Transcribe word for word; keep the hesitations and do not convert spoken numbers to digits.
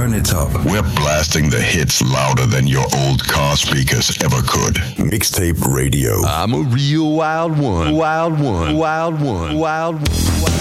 Turn it up. We're blasting the hits louder than your old car speakers ever could. Mixtape Radio. I'm a real wild one. Wild one. Wild one. Wild one.